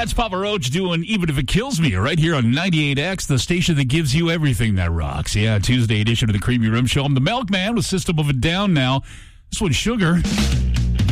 That's Papa Roach doing Even If It Kills Me right here on 98X, the station that gives you everything that rocks. Yeah, Tuesday edition of the Creamy Room Show. I'm the Milkman with System of a Down now. This one's Sugar.